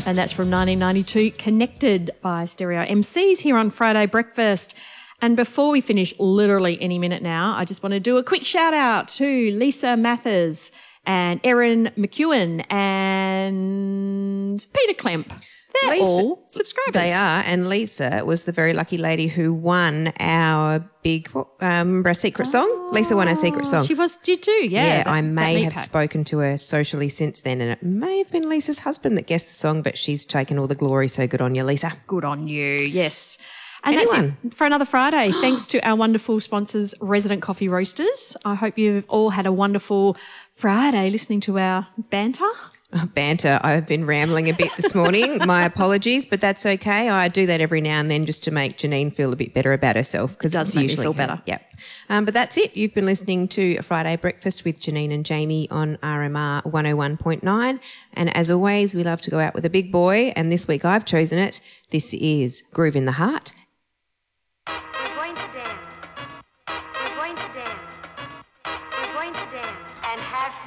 And that's from 1992, Connected by Stereo MCs here on Friday Breakfast. And before we finish, literally any minute now, I just want to do a quick shout out to Lisa Mathers and Erin McEwen and Peter Klemp. They're all subscribers. They are. And Lisa was the very lucky lady who won our big our secret song. Lisa won our secret song. She did too, yeah. I may have spoken to her socially since then, and it may have been Lisa's husband that guessed the song, but she's taken all the glory, so good on you, Lisa. Good on you, yes. And that's it for another Friday. Thanks to our wonderful sponsors, Resident Coffee Roasters. I hope you've all had a wonderful Friday listening to our banter. Banter. I've been rambling a bit this morning. My apologies, but that's okay. I do that every now and then just to make Janine feel a bit better about herself, because it does make me feel better. Yep. But that's it. You've been listening to a Friday Breakfast with Janine and Jamie on RMR 101.9. And as always, we love to go out with a big boy. And this week I've chosen it. This is Groove in the Heart. We're going to dance. We're going to dance. We're going to dance and have